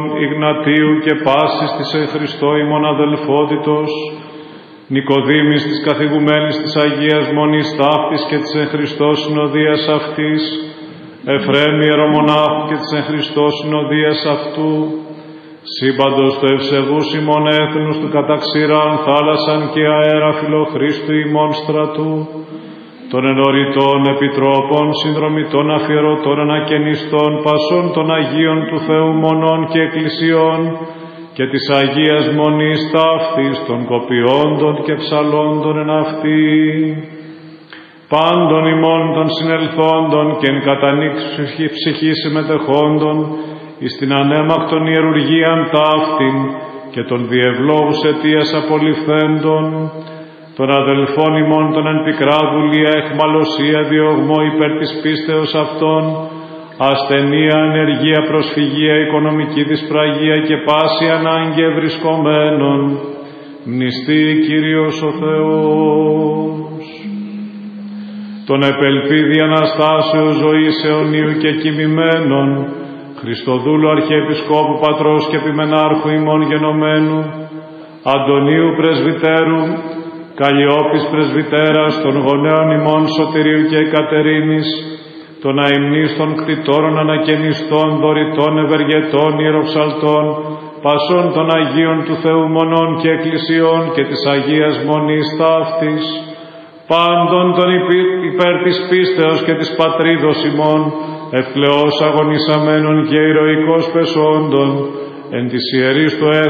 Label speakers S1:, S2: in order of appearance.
S1: Ιγνατίου και πάσης της εν Χριστώ ημών αδελφότητος, Νικοδήμης της καθηγουμένης της Αγίας Μονής ταύτης και της εν Χριστώ συνοδείας αυτής, Εφραίμ ιερομονάχου και της εν Χριστώ συνοδείας αυτού, σύμπαντος του ευσεβούς ημών έθνους του καταξηράν θάλασσαν και αέρα φιλοχρίστου ημών στρατού, των ενωρητών επιτρόπων, συνδρομητών αφιερωτών ανακαινιστών, πασών των Αγίων του Θεού μονών και εκκλησιών και της Αγίας Μονής ταύτης των κοπιόντων και ψαλόντων εν αυτή, πάντων ημών των συνελθόντων και εν κατανοίξει ψυχή συμμετεχόντων εις την ανέμακτον ιερουργίαν ταύτην και των διευλόγους αιτίας απολυφθέντων, των αδελφών ημών των εν πικρά δουλεία, εχμαλωσία, διωγμό υπέρ της πίστεως αυτών, ασθενεία, ανεργία, προσφυγία, οικονομική δυσπραγία και πάση ανάγκη ευρισκομένων, μνηστεί Κύριος ο Θεός. Τον επελπίδη Αναστάσεως ζωής αιωνίου και κοιμημένων, Χριστοδούλου Αρχιεπισκόπου Πατρός και Επιμενάρχου ημών γενομένου, Αντωνίου Πρεσβυτέρου, Καλλιόπης Πρεσβυτέρας, των γονέων ημών Σωτηρίου και Εκατερίνης, των αημνίστων κτητόρων ανακαινιστών, δωρητών, ευεργετών, ιεροψαλτών, πασών των Αγίων του Θεού μονών και εκκλησιών και της Αγίας Μονής ταύτης, πάντων των υπέρ της πίστεως και της πατρίδος ημών, ευκλαιώς αγωνισαμένων και ηρωικώς πεσόντων, εν της ιερής του